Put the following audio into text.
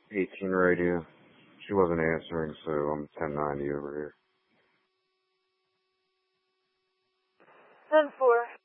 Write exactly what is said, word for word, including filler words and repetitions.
eighteen radio. She wasn't answering, so I'm ten ninety over here. ten four.